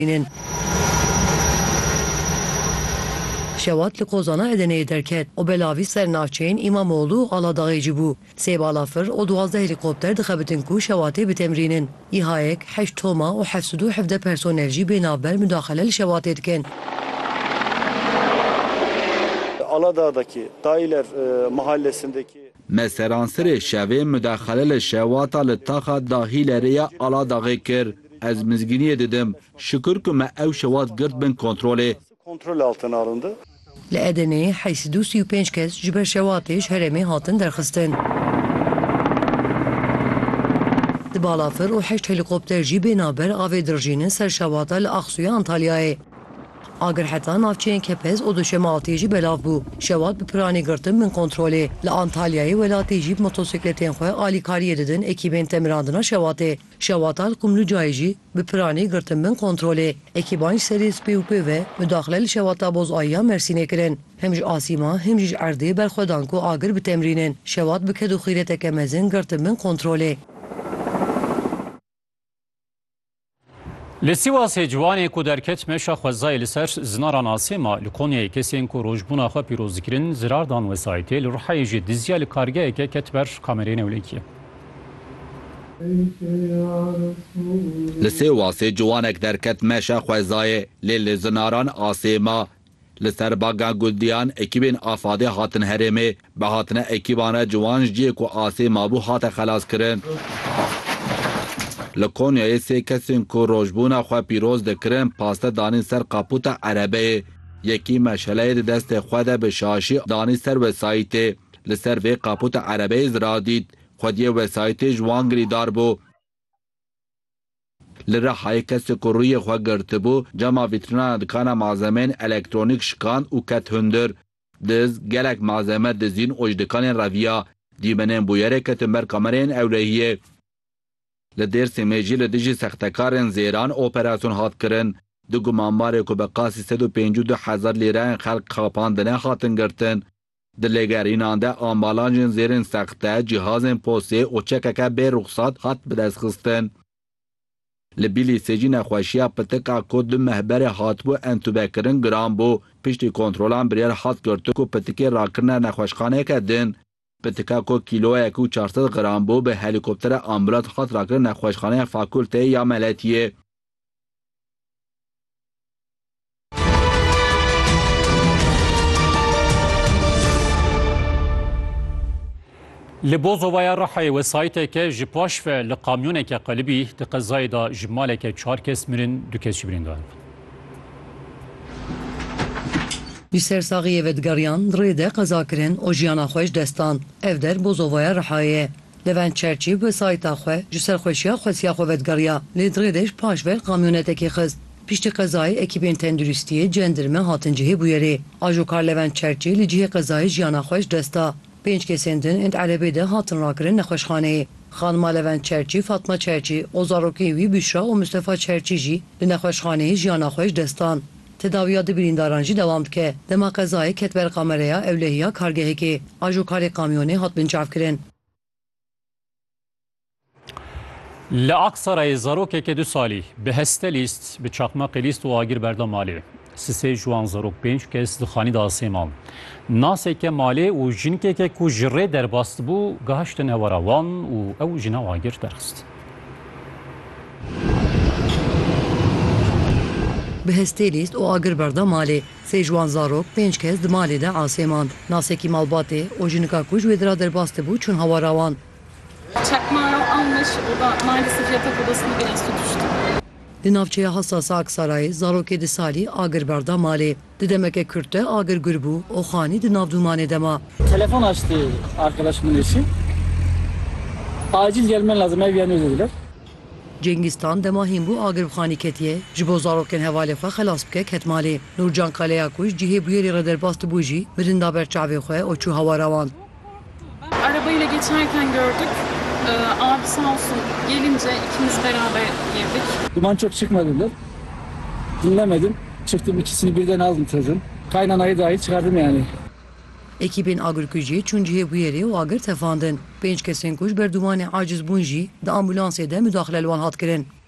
Şewat li Kozana Edene'ye derket. O belavî sernavçeyên İmamoğlu û Aladağê jî bû. Sê balafir û 12 helîkopter dixebitin ku Şewatê bitemrînin. İhayek 8 toma û 717 personel jî bênavber müdaxele li Şewatê dikin. Aladağ'daki Dailer mahallesindeki Meseransirê şevê müdaxele li Şewata li taxa dahîlerê ya Aladağê kir. Ez mizgîniyê didim. Şükür ku me ew Şewat girt bin kontrolê. kontrol altına alındı. Li Edene'ye 835 kes ji ber Şewatê ji herêmê hatin derxistin. Di balafir û 8 helîkopter jî bênavber avê dirjînin ser Şewata li Axsuya Antalyayê. Agirheta navçeyên Kepez û Duşemaltê jî belav bû. Şewat bi piranî girtin bin kontrolê. Li Antalyayê welatê jî motosikletên xwe alîkariyê didin ekîbên temirandina Şewatê. Şewata li Qumlucayê jî bi piranî girtin bin kontrolê. Ekîban ji serê spê û pê ve müdaxile li Şewata Bozayî ya Mersînê kirin. Hem ji Asîma hem jî ji Erdê berxwedan ku agir bitemrînin. Şewat bi ked û xîreteke mezin girtin bin kontrolê. Li Sîwasê ciwanê ku derket meşa xwezayê li ser zinaran Asêma li Konyayê kesên ku rojbûna xwe pîroz dikirin zirar dan wesayetê li Rihayê jî dizya li kargeheke ket ber kamerên ewlekiyê. Li Sîwasê ciwanek derket meşa xwezayê lê li zinaran Asêma. Li ser baga Guldiyan ekîbên afadê hatin herêmê bi hatine ekîbana ciwan ji ciyê ku Asêma bû hate xelas kirin. Li Konyayê sê kesên ku rojbûna xwe pîroz dikirin paste danîn ser qaputa erebeyê. Yekî meşeleyê di destê xwe de bi şaşî danî ser wesayîtê. Li ser vê qaputa erebeyê zira dît. Xwediyê wesayîtê ji wan girîdar bû. Li Rihayê kesê ku rûyê xwe girtibû cema vîtrînana dikana malzemeyên elektronîk şikand û ket hundir. Diz gelek malzeme dizîn û ji dikanên reviya. Dîmenên bûyerê ketin ber kamereyên ewlehiyê. Li Dêrsimê jî li dijî sextekarên zêran operasyon hat kirin. Du gumanbarê ku bi qasî 152 hezar lîreyên xelk xapandine hatin girtin. Di lêgerînan de ambalajên zêrên sexte, cihazên postê û çekeke bê ruxsat hat bidestxistin. Li Bîlîsê jî nexweşiya pitika ku du mehberê hatibû entûbekirin giran bû. Piştî kontrolan biryar hat girtin ku pitikê rakirina nexweşxaneyeke din. Pitika ku kîloyek û 400 gram bû bi helîkoptera ambulans hat rakirin nexweşxaneya Fakûlteyê ya Meletiyê. Li Bozovaya Rihayê wesayîteke ji paş ve li kamyoneke qelibî di qezayê da ji maleke 4 kes mirin 2 kes jî birîndar bûn. Ji sersaxiyê vedgeriyan rê de qeza kirin û jiyana xwe ji destan. Ev der Bozovaya Rihayê. Levent Çerçî wesayîta xwe ji serxweşiya xwesiya xwe vedgeriya. Lê dirê de ji paş ve kamyonetekê xist. Piştî qezayê ekîbên tenduristiyê cendirme hatin cihê bûyerê. Ajokar Levent Çerçî li cihê qezayê jiyana xwe ji desta. 5 kesên din ên Elebê de hatin rakirin nexweşxaneyê. Xanima Levent Çerçî, Fatma Çerçî û zarokên wî Büşra û Mustefa Çerçî jî li nexweşxaneyê jiyana xwe ji destan. Tedaviya di birîndaran jî dewam dike. Dema qezayê ket ber kamereya ewlehiya kargehekê. Ajokarê kamyonê hat bin çavkirin. Li Aksarayê zarokeke 2 salî bi heste lîst bi çaxmaqê lîst û agir berda malê. Sisê ji wan zarok 5 kes li xanî da Asêman. Naseke malê û jinkeke ku ji rê derbastibû gihiştin hewara wan û ew ji nav agir derxist. Bi hestê lîst û agir berda malê. Sê ji wan zarok 5 kes di malê de Asêman. Nasekî malbatê û jinika ku ji wê dira derbastibû çûn hewara wan. Çakmağı almış, o da maalesef yatak odasını biraz tutuştu. Di navçeya hassasa Aksarayê zarokê 2 salî agir berda malê. Di demeke Kürt de agir girbû û xanî di navdûmanê dema. Telefon açtı arkadaşımın eşi. Acil gelmen lazım, ev yanıyor dediler. Cengistan dema hînbû agir bi xanî ketiye. Ji bo zarokên hevalê xwe xelas bike ket malê. Nurcan Kaleya ku ji cihê bûyerê re derbastibû jî mirinda berçavê xwe û çû hewara wan. Arabayla geçerken gördük. Abi sağ olsun gelince ikimiz beraber girdik. Duman çok çıkmadı dediler. Dinlemedim. Çıktım, ikisini birden aldım çocuğun. Kaynanayı dahil çıkardım yani. Ekîbên agirkujiyê çûn cihê bûyerê û agir tefandin. 5 kesên ku ji ber dûmanê aciz bûn jî di ambulansê de müdaxile li wan hat kirin.